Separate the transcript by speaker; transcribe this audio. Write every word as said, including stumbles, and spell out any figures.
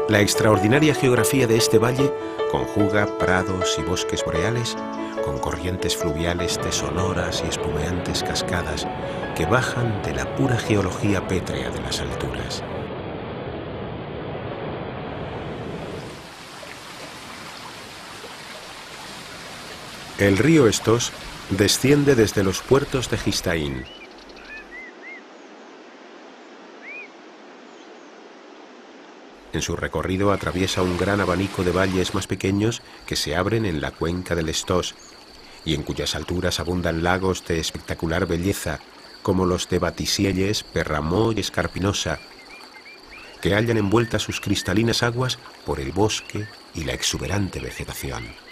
Speaker 1: La extraordinaria geografía de este valle conjuga prados y bosques boreales con corrientes fluviales de sonoras y espumeantes cascadas que bajan de la pura geología pétrea de las alturas. El río Estos desciende desde los puertos de Gistaín. En su recorrido atraviesa un gran abanico de valles más pequeños que se abren en la cuenca del Estos y en cuyas alturas abundan lagos de espectacular belleza, como los de Batisielles, Perramó y Escarpinosa, que hallan envueltas sus cristalinas aguas por el bosque y la exuberante vegetación.